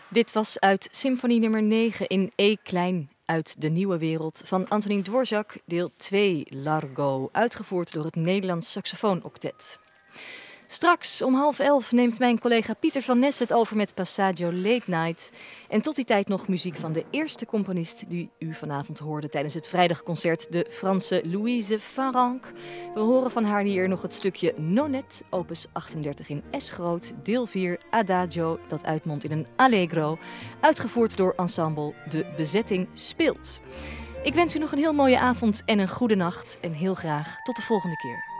Dit was uit Symfonie nummer 9 in E-klein uit de Nieuwe Wereld van Antonín Dvořák, deel 2, Largo, uitgevoerd door het Nederlands Saxofoonoctet. Straks om 10:30 neemt mijn collega Pieter van Nes het over met Passaggio Late Night. En tot die tijd nog muziek van de eerste componist die u vanavond hoorde tijdens het vrijdagconcert, de Franse Louise Farrenc. We horen van haar hier nog het stukje Nonette, opus 38 in S-groot, deel 4, Adagio, dat uitmondt in een Allegro, uitgevoerd door ensemble De Bezetting Speelt. Ik wens u nog een heel mooie avond en een goede nacht en heel graag tot de volgende keer.